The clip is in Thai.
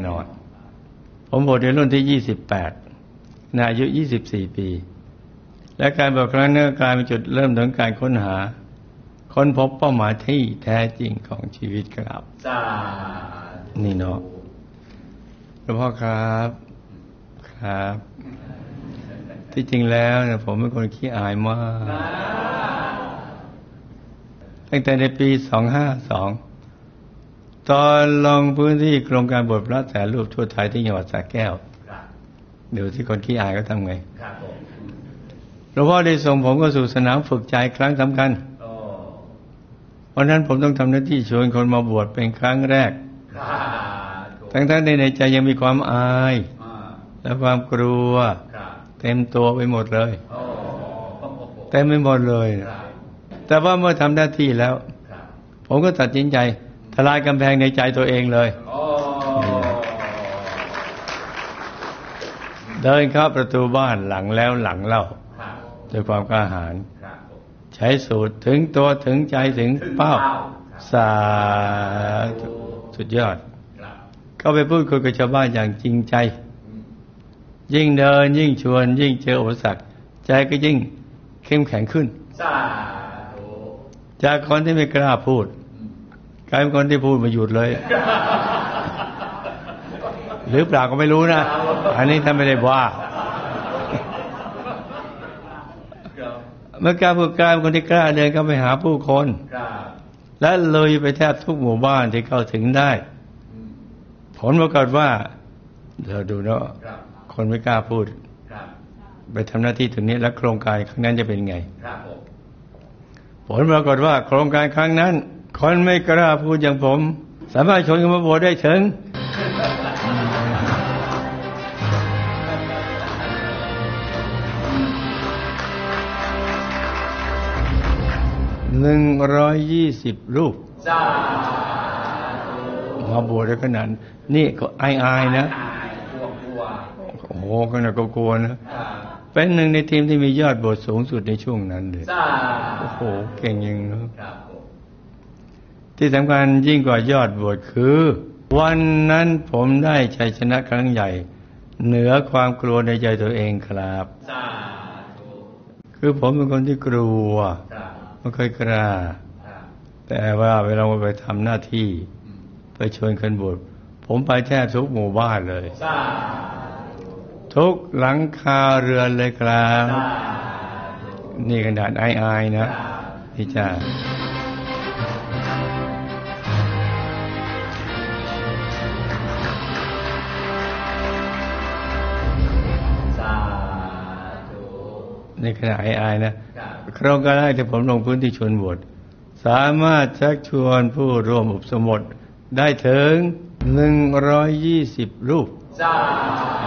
นอนผมบวชในรุ่นที่28อายุ24ปีและการบวชครั้งนี้กลายเป็นจุดเริ่มต้นการค้นหาค้นพบเป้าหมายที่แท้จริงของชีวิตครับนี่เนาะหลวงพ่อครับที่จริงแล้วเนี่ยผมเป็นคนขี้อายมากตั้งแต่ในปี252ตอนลงพื้นที่โครงการบวชพระแสนรูปทั่วไทยที่จังหวัดสระแก้วดูที่คนขี้อายก็ทำไงหลวงพ่อได้ส่งผมก็สู่สนามฝึกใจครั้งสำคัญวันนั้นผมต้องทำหน้าที่ชวนคนมาบวชเป็นครั้งแรกทั้งในใจยังมีความอายและความกลัวเต็มตัวไปหมดเลยเต็มไปหมดเลยแต่ว่าเมื่อทำหน้าที่แล้วผมก็ตัดสินใจทลายกำแพงในใจตัวเองเลยเดินเข้าประตูบ้านหลังแล้วหลังเล่าด้วยความกล้าหาญใช้สูตรถึงตัวถึงใจถึงเป้าสาธุสุดยอดเข้าไปพูดคุยกับชาวบ้านอย่างจริงใจยิ่งเดินยิ่งชวนยิ่งเจออุปสรรคใจก็ยิ่งเข้มแข็งขึ้นจากคนที่ไม่กล้าพูดกลายเป็นคนที่พูดไม่หยุดเลยหรือเปล่าก็ไม่รู้นะอันนี้ท่านไม่ได้ว่าเมื่อกล้าพูดกลายเป็นคนที่กล้าเดินเข้าไปหาผู้คนและเลยไปแทบทุกหมู่บ้านที่เข้าถึงได้ผลปรากฏว่าเราดูเนาะคนไม่กล้าพูดไปทำหน้าที่ตรงนี้แล้วโครงการครั้งนั้นจะเป็นไงผลปรากฏว่าโครงการครั้งนั้นคนไม่กล้าพูดอย่างผมสามารถชวนกันมาบวชได้ถึง120 รูปมาบวชได้ขนาดนี่ก็อายนะโอ้โหขนาดก็กลัวนะเป็นหนึ่งในทีมที่มียอดบวชสูงสุดในช่วงนั้นเลยโอ้โหเก่งจริงนะที่สำคัญยิ่งกว่ายอดบวชคือวันนั้นผมได้ชัยชนะครั้งใหญ่เหนือความกลัวในใจตัวเองครับคือผมเป็นคนที่กลัวไม่เคยกล้าแต่ว่าเวลาไปทำหน้าที่ไปชวนคนบวชผมไปแทบทุกหมู่บ้านเลยทุกหลังคาเรือนเลยครับนี่ขนาดอายนะพี่จ้าในขณะอายนะโครงการแรกที่ผมลงพื้นที่ชวนบวชสามารถชักชวนผู้ร่วมอุปสมบทได้ถึง120 รูป